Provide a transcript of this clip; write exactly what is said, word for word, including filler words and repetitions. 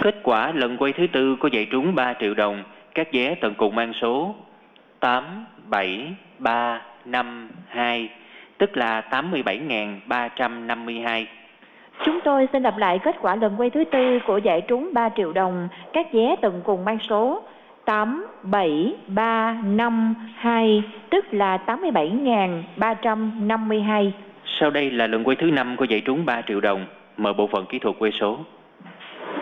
Kết quả lần quay thứ tư có giải trúng ba triệu đồng. Các vé tận cùng mang số tám bảy ba năm hai, tức là tám mươi bảy nghìn ba trăm năm mươi hai. Chúng tôi xin đọc lại kết quả lần quay thứ tư của giải trúng ba triệu đồng. Các vé tận cùng mang số tám bảy ba năm hai, tức là tám mươi bảy nghìn ba trăm năm mươi hai. Sau đây là lần quay thứ năm của giải trúng ba triệu đồng. Mời bộ phận kỹ thuật quay số.